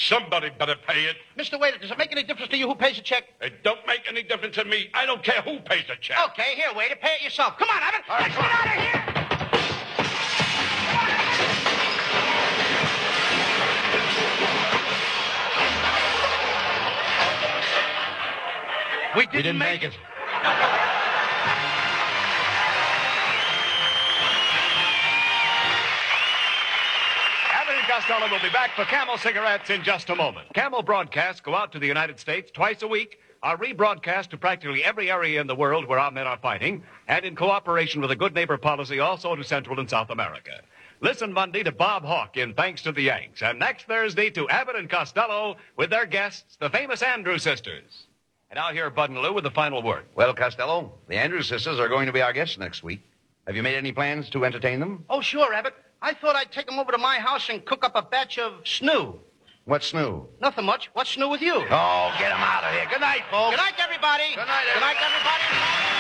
Somebody better pay it. Mr. Waiter, does it make any difference to you who pays the check? It don't make any difference to me. I don't care who pays the check. Okay, here, waiter, pay it yourself. Come on, Abbott. All right, Let's come get on. out of here. We didn't make it. Abbott and Costello will be back for Camel cigarettes in just a moment. Camel broadcasts go out to the United States twice a week, are rebroadcast to practically every area in the world where our men are fighting, and in cooperation with a good neighbor policy also to Central and South America. Listen Monday to Bob Hawke in Thanks to the Yanks, and next Thursday to Abbott and Costello with their guests, the famous Andrews sisters. And now here Bud and Lou with the final word. Well, Costello, the Andrews sisters are going to be our guests next week. Have you made any plans to entertain them? Oh, sure, Abbott. I thought I'd take them over to my house and cook up a batch of snoo. What's new? Nothing much. What's new with you? Oh, get them out of here. Good night, folks. Good night, everybody. Good night, Good night, everybody.